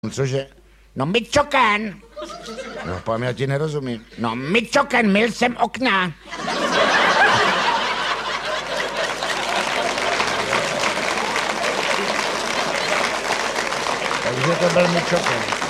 Cože? No Michoacan. No, pán, já ti nerozumím. No Michoacan, myl jsem okna. Takže to byl Michoacan.